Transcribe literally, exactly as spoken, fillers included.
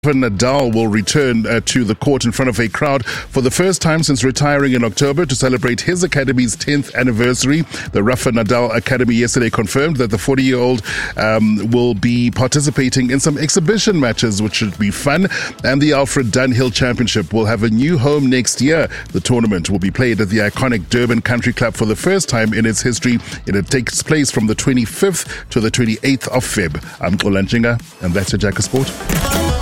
Nadal will return uh, to the court in front of a crowd for the first time since retiring in October to celebrate his academy's tenth anniversary. The Rafa Nadal Academy yesterday confirmed that the forty-year-old um, will be participating in some exhibition matches, which should be fun. And the Alfred Dunhill Championship will have a new home next year. The tournament will be played at the iconic Durban Country Club for the first time in its history. It takes place from the twenty-fifth to the twenty-eighth of February. I'm Xola Ntshinga, and that's your Jack of Sport.